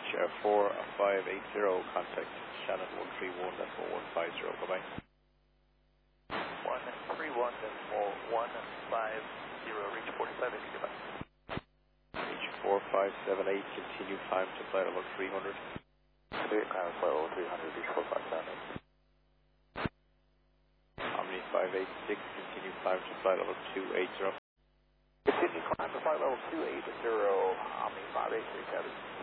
4580, contact Shannon 131, that's 4150, bye-bye. 131, that's 4150, reach 4580, goodbye. Reach 4578, continue climb to flight level 300. Clear, climb to flight level 300, reach 4578. Omni 586, continue climb to flight level 280. Continue climb to flight level 280, Omni 586,